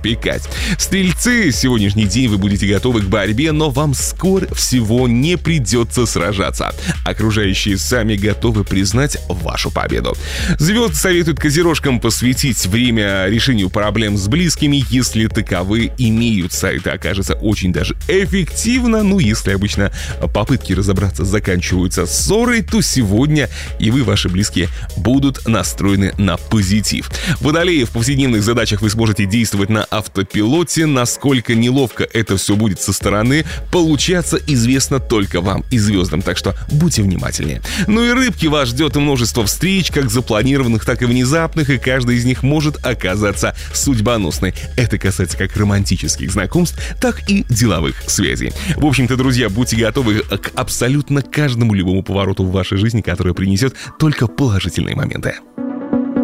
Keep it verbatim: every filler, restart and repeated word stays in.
пикать. Стрельцы, сегодняшний день вы будете готовы к борьбе, но вам скоро всего не придется сражаться. Окружающие сами готовы признать вашу победу. Звезды советуют козерожкам посвятить время решению проблем с близкими, если таковые имеются. Это окажется очень даже эффективно. Ну, если обычно попытки разобраться заканчиваются ссорой, то сегодня и вы, и ваши близкие будут настроены на позитив. Водолеи, в повседневных задачах вы сможете действовать на автопилоте. Насколько неловко это все будет со стороны, получаться известно только вам и звездам, так что будьте внимательнее. Ну и рыбки, вас ждет множество встреч, как запланированных, так и внезапных, и каждая из них может оказаться судьбоносной. Это касается как романтических знакомств, так и деловых связей. В общем-то, друзья, будьте готовы к абсолютно каждому любому повороту в вашей жизни, который принесет только положительные моменты.